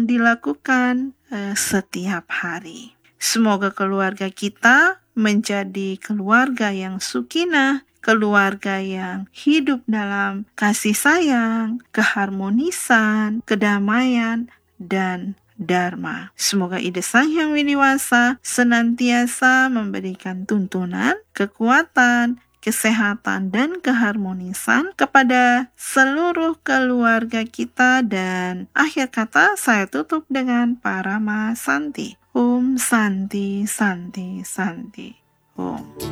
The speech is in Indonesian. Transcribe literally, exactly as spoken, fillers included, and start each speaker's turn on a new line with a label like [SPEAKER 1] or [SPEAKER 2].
[SPEAKER 1] dilakukan eh, setiap hari. Semoga keluarga kita menjadi keluarga yang sukinah, keluarga yang hidup dalam kasih sayang, keharmonisan, kedamaian, dan dharma. Semoga ide Sang Hyang Widi-Wasa senantiasa memberikan tuntunan, kekuatan, kesehatan, dan keharmonisan kepada seluruh keluarga kita. Dan akhir kata saya tutup dengan Parama Santi. Om Santi, Santi, Santi. Om.